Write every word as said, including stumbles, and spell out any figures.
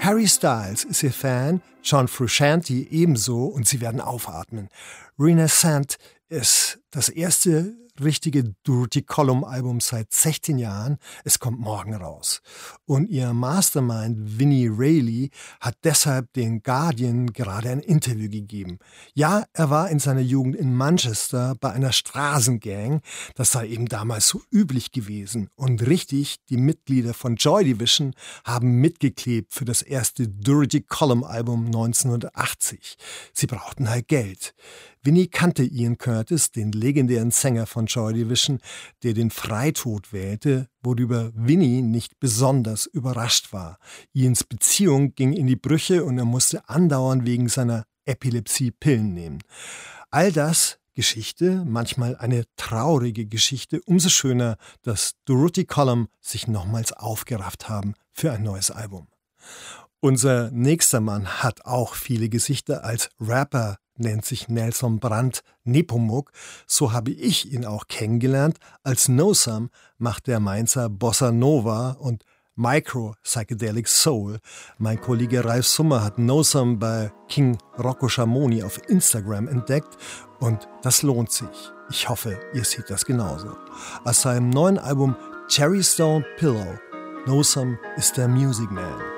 Harry Styles ist ihr Fan, John Frusciante ebenso und sie werden aufatmen. Renaissance ist das erste richtige Dorothy Column-Album seit sechzehn Jahren. Es kommt morgen raus. Und ihr Mastermind Vinnie Reilly hat deshalb den Guardian gerade ein Interview gegeben. Ja, er war in seiner Jugend in Manchester bei einer Straßengang. Das sei eben damals so üblich gewesen. Und richtig, die Mitglieder von Joy Division haben mitgeklebt für das erste Dorothy Column-Album neunzehnhundertachtzig. Sie brauchten halt Geld. Vinnie kannte Ian Curtis, den legendären Sänger von Joy Division, der den Freitod wählte, worüber Vinnie nicht besonders überrascht war. Ians Beziehung ging in die Brüche und er musste andauernd wegen seiner Epilepsie Pillen nehmen. All das Geschichte, manchmal eine traurige Geschichte, umso schöner, dass Dorothy Column sich nochmals aufgerafft haben für ein neues Album. Unser nächster Mann hat auch viele Gesichter. Als Rapper nennt sich Nelson Brandt Nepomuk. So habe ich ihn auch kennengelernt. Als No Some macht der Mainzer Bossa Nova und Micro Psychedelic Soul. Mein Kollege Ralf Summer hat No Some bei King Rocco Schamoni auf Instagram entdeckt und das lohnt sich. Ich hoffe, ihr seht das genauso. Aus seinem neuen Album Cherry Stone Pillow, No Some ist der Music Man.